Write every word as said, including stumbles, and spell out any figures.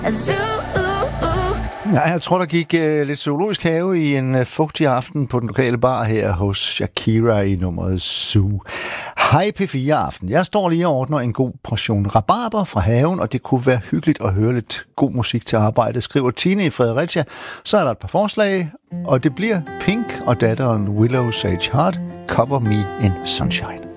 Ja, jeg tror, der gik uh, lidt zoologisk have i en uh, fugtig aften på den lokale bar her hos Shakira i nummeret Zoo. Hej P fire Aften. Jeg står lige og ordner en god portion rabarber fra haven, og det kunne være hyggeligt at høre lidt god musik til arbejde, skriver Tine i Fredericia. Så er der et par forslag, og det bliver Pink og datteren Willow Sage Hart, Cover Me in Sunshine.